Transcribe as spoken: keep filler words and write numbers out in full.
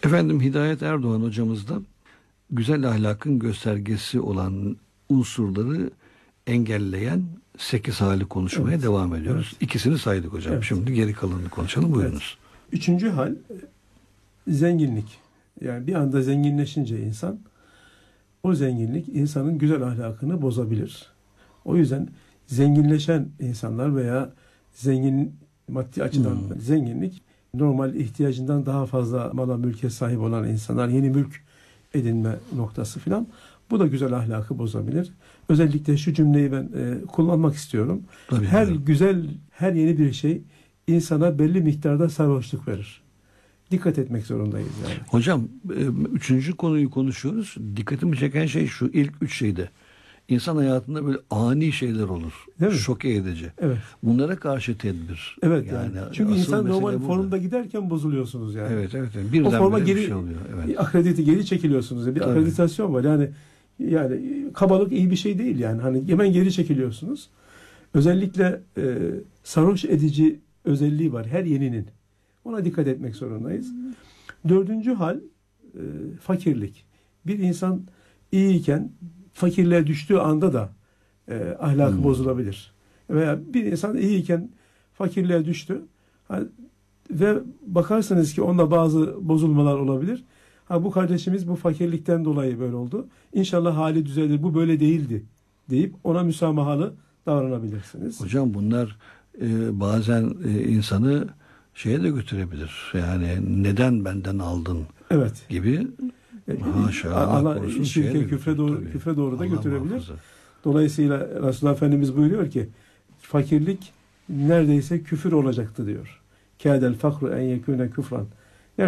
Efendim Hidayet Erdoğan hocamız da güzel ahlakın göstergesi olan unsurları engelleyen sekiz hali konuşmaya evet. devam ediyoruz. Evet. İkisini saydık hocam. Evet. Şimdi geri kalanını konuşalım. Buyurunuz. Evet. Üçüncü hal zenginlik. Yani bir anda zenginleşince insan, o zenginlik insanın güzel ahlakını bozabilir. O yüzden zenginleşen insanlar veya zengin maddi açıdan hmm. zenginlik, normal ihtiyacından daha fazla mala mülke sahip olan insanlar, yeni mülk edinme noktası filan, bu da güzel ahlakı bozabilir. Özellikle şu cümleyi ben e, kullanmak istiyorum. Tabii her yani. güzel, her yeni bir şey insana belli miktarda sarhoşluk verir. Dikkat etmek zorundayız yani. Hocam, üçüncü konuyu konuşuyoruz. Dikkatimi çeken şey şu, ilk üç şeyde. İnsan hayatında böyle ani şeyler olur. Şoke edici. Evet. Bunlara karşı tedbir. Evet yani. yani. Çünkü insan normal formda giderken bozuluyorsunuz yani. Evet evet. yani. Birden o forma geri, bir şey oluyor. Evet. Akredite geri çekiliyorsunuz. Bir Tabii. akreditasyon var. Yani yani kabalık iyi bir şey değil yani. Hani hemen geri çekiliyorsunuz. Özellikle e, sarhoş edici özelliği var her yeninin. Ona dikkat etmek zorundayız. Dördüncü hal e, fakirlik. Bir insan iyiyken fakirliğe düştüğü anda da e, ahlakı hmm. bozulabilir. Veya bir insan iyiyken fakirliğe düştü ha, ve bakarsanız ki onda bazı bozulmalar olabilir. Ha, bu kardeşimiz bu fakirlikten dolayı böyle oldu. İnşallah hali düzelir. Bu böyle değildi deyip ona müsamahalı davranabilirsiniz. Hocam bunlar e, bazen e, insanı şeye de götürebilir. Yani neden benden aldın evet. gibi. Haşa, Allah şirke, küfre doğru, tabii. küfre doğru da Allah götürebilir. Muhafaza. Dolayısıyla Resulullah Efendimiz buyuruyor ki fakirlik neredeyse küfür olacaktı diyor. Kâdel fakru en yekûne küfran.